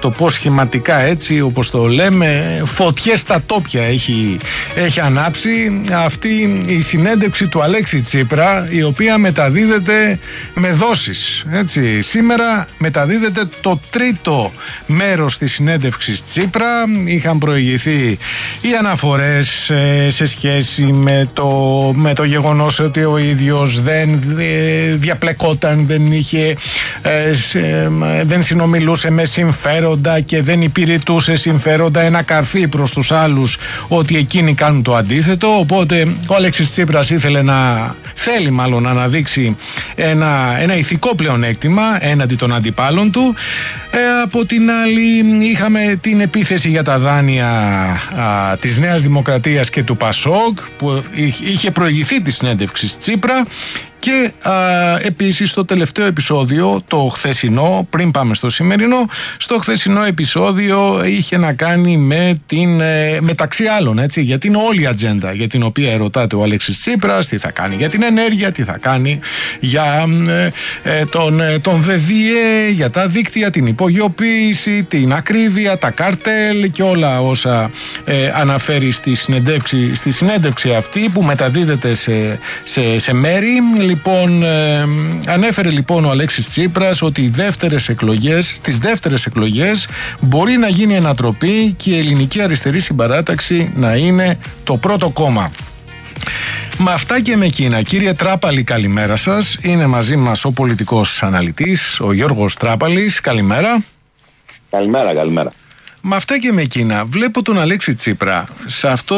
το πω σχηματικά έτσι όπως το λέμε, φωτιές στα τόπια έχει ανάψει αυτή η συνέντευξη του Αλέξη Τσίπρα, η οποία μεταδίδεται με δόσεις, έτσι. Σήμερα μεταδίδεται το τρίτο μέρος της συνέντευξης Τσίπρα. Είχαν προηγηθεί οι αναφορές σε σχέση με το γεγονός ότι ο ίδιος δεν διαπλεκόταν, δεν συνομιλούσε με συμφέροντα και δεν υπηρετούσε συμφέροντα, ένα καρφί προς τους άλλους ότι εκείνοι κάνουν το αντίθετο. Οπότε ο Αλέξης Τσίπρας θέλει να αναδείξει ένα ηθικό πλεονέκτημα έναντι των αντιπάλων του. Από την άλλη είχαμε την επίθεση για τα δάνεια της Νέας Δημοκρατίας και του Πασόκ, που είχε προηγηθεί τη συνέντευξη Τσίπρα. Και επίσης στο τελευταίο επεισόδιο, το χθεσινό, πριν πάμε στο σημερινό, στο χθεσινό επεισόδιο είχε να κάνει με μεταξύ άλλων, έτσι, γιατί είναι όλη η ατζέντα για την οποία ερωτάται ο Αλέξης Τσίπρας, τι θα κάνει για την ενέργεια, τι θα κάνει για τον ΔΔΕ, για τα δίκτυα, την υπογειοποίηση, την ακρίβεια, τα καρτέλ και όλα όσα αναφέρει στη συνέντευξη αυτή που μεταδίδεται σε μέρη. Λοιπόν, ανέφερε λοιπόν ο Αλέξης Τσίπρας ότι στις δεύτερες εκλογές μπορεί να γίνει ανατροπή και η Ελληνική Αριστερή Συμπαράταξη να είναι το πρώτο κόμμα. Με αυτά και με εκείνα, κύριε Τράπαλη, καλημέρα σας. Είναι μαζί μας ο πολιτικός αναλυτής, ο Γιώργος Τράπαλης. Καλημέρα. Καλημέρα. Με αυτά και με εκείνα, βλέπω τον Αλέξη Τσίπρα σε αυτό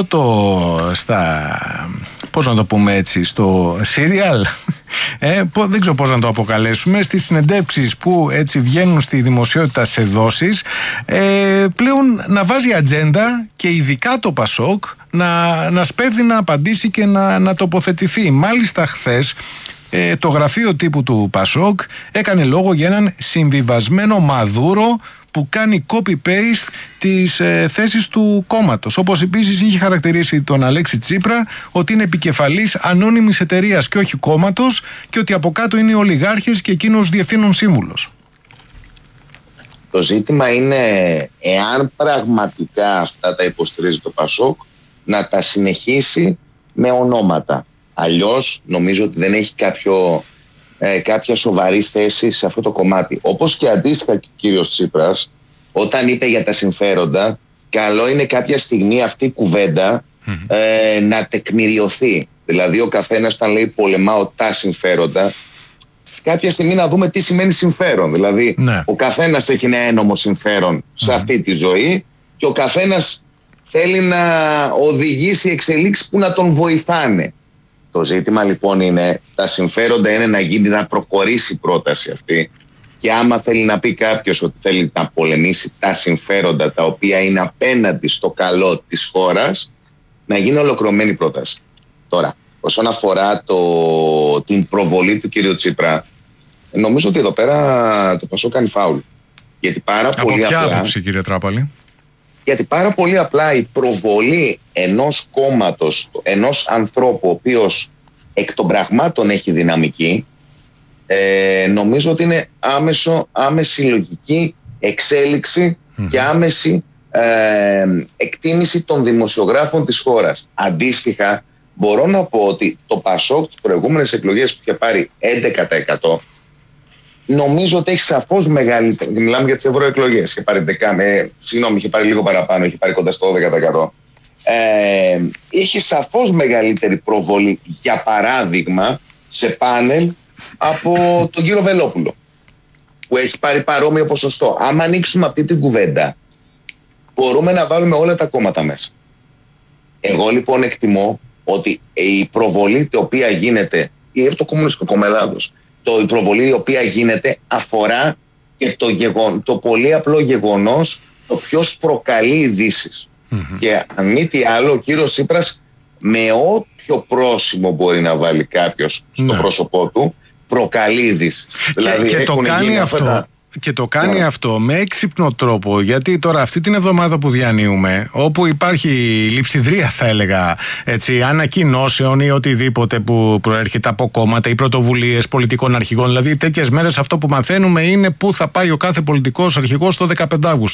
πώς να το πούμε έτσι, στο serial, δεν ξέρω πώς να το αποκαλέσουμε, στις συνεντεύξεις που έτσι βγαίνουν στη δημοσιότητα σε δόσεις, πλέον να βάζει ατζέντα και ειδικά το Πασόκ να σπέβδει να απαντήσει και να τοποθετηθεί. Μάλιστα χθες το γραφείο τύπου του Πασόκ έκανε λόγο για έναν συμβιβασμένο Μαδούρο που κάνει copy-paste τις θέσεις του κόμματος. Όπως επίσης είχε χαρακτηρίσει τον Αλέξη Τσίπρα ότι είναι επικεφαλής ανώνυμης εταιρείας και όχι κόμματος και ότι από κάτω είναι οι ολιγάρχες και εκείνος διευθύνων σύμβουλος. Το ζήτημα είναι εάν πραγματικά αυτά τα υποστηρίζει το Πασόκ να τα συνεχίσει με ονόματα. Αλλιώς νομίζω ότι δεν έχει κάποια σοβαρή θέση σε αυτό το κομμάτι. Όπως και αντίστοιχα και ο κύριος Τσίπρας, όταν είπε για τα συμφέροντα, καλό είναι κάποια στιγμή αυτή η κουβέντα να τεκμηριωθεί. Δηλαδή ο καθένας όταν λέει πολεμάω τα συμφέροντα, κάποια στιγμή να δούμε τι σημαίνει συμφέρον. Δηλαδή ο καθένας έχει ένα ένομο συμφέρον σε αυτή τη ζωή και ο καθένας θέλει να οδηγήσει εξελίξεις που να τον βοηθάνε. Το ζήτημα λοιπόν είναι, τα συμφέροντα είναι να προχωρήσει η πρόταση αυτή και άμα θέλει να πει κάποιος ότι θέλει να πολεμήσει τα συμφέροντα τα οποία είναι απέναντι στο καλό της χώρας, να γίνει ολοκληρωμένη πρόταση. Τώρα, όσον αφορά την προβολή του κύριου Τσίπρα, νομίζω ότι εδώ πέρα το Πασόκ κάνει φάουλ. Γιατί από ποια άποψη, κύριε Τράπαλη? Γιατί πάρα πολύ απλά η προβολή ενός κόμματος, ενός ανθρώπου ο οποίος εκ των πραγμάτων έχει δυναμική, νομίζω ότι είναι άμεση λογική εξέλιξη και άμεση εκτίμηση των δημοσιογράφων της χώρας. Αντίστοιχα, μπορώ να πω ότι το Πασόκ τις προηγούμενες εκλογές που είχε πάρει 11%, νομίζω ότι έχει σαφώς μεγαλύτερη. Μιλάμε για τις ευρωεκλογές. Είχε πάρει λίγο παραπάνω, είχε πάρει κοντά στο 12%. Έχει σαφώς μεγαλύτερη προβολή, για παράδειγμα, σε πάνελ από τον κύριο Βελόπουλο, που έχει πάρει παρόμοιο ποσοστό. Άμα ανοίξουμε αυτή την κουβέντα, μπορούμε να βάλουμε όλα τα κόμματα μέσα. Εγώ λοιπόν εκτιμώ ότι η προβολή η οποία γίνεται, ή από το Κομμουνιστικό Κόμμα Ελλάδος, η προβολή η οποία γίνεται αφορά και το πολύ απλό γεγονός το ποιος προκαλεί ειδήσεις. Και αν μη τι άλλο, ο κύριος Τσίπρας με όποιο πρόσημο μπορεί να βάλει κάποιος στο πρόσωπό του προκαλεί ειδήσεις. Δηλαδή, και το κάνει αυτό. Και το κάνει αυτό με έξυπνο τρόπο, γιατί τώρα αυτή την εβδομάδα που διανύουμε, όπου υπάρχει λειψιδρία θα έλεγα έτσι, ανακοινώσεων ή οτιδήποτε που προέρχεται από κόμματα ή πρωτοβουλίες πολιτικών αρχηγών, δηλαδή τέτοιες μέρες αυτό που μαθαίνουμε είναι πού θα πάει ο κάθε πολιτικός αρχηγός το 15 Αύγουστο.